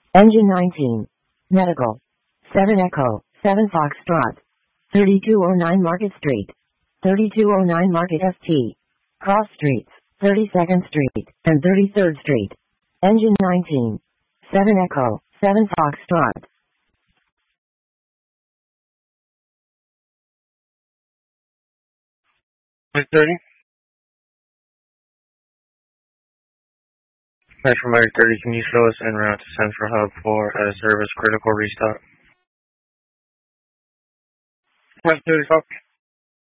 Engine 19. Medical. 7 Echo, 7 Foxtrot. 3209 Market Street. 3209 Market ST. Cross Streets, 32nd Street, and 33rd Street. Engine 19. 7 Echo, 7 Foxtrot. 30. Metro Mike 30, can you show us en route to Central Hub for a service critical restock? West 35.